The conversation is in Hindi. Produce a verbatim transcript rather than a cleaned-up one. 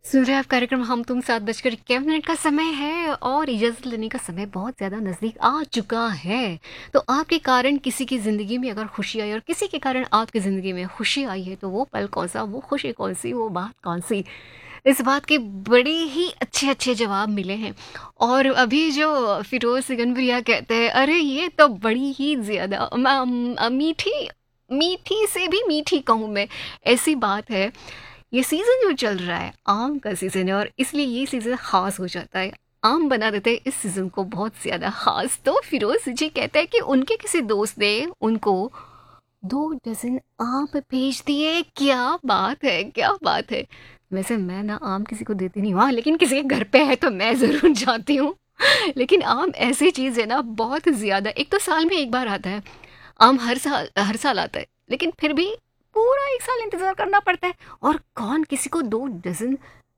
सुन रहे हैं आप कार्यक्रम हम तुम सात बजकर इक्यावन मिनट का समय है और इजाज़त लेने का समय बहुत ज़्यादा नज़दीक आ चुका है। तो आपके कारण किसी की ज़िंदगी में अगर खुशी आई और किसी के कारण आपकी ज़िंदगी में खुशी आई है तो वो पल कौन-सा, वो खुशी कौन-सी, वो बात कौन-सी? इस बात के बड़े ही अच्छे-अच्छे जवाब मिले हैं। और अभी जो फिरोज़ सिकंदरिया कहते हैं, अरे ये तो बड़ी ही ज़्यादा म अ, मीठी मीठी से भी मीठी कहूँ मैं, ऐसी बात है। ये सीज़न जो चल रहा है, आम का सीज़न है और इसलिए ये सीज़न ख़ास हो जाता है। आम बना देते हैं इस सीज़न को बहुत ज़्यादा ख़ास। तो फिरोज़ जी कहते हैं कि उनके किसी दोस्त ने उनको दो डज़न आम भेज दिए। क्या बात है, क्या बात है! वैसे मैं ना आम किसी को देती नहीं हूँ, हाँ, लेकिन किसी के घर पे है तो मैं ज़रूर जाती हूँ। लेकिन आम ऐसी चीज़ है ना बहुत ज़्यादा, एक तो साल में एक बार आता है। आम हर साल हर साल आता है, लेकिन फिर भी पूरा एक साल इंतज़ार करना पड़ता है। और कौन किसी को दो डज़न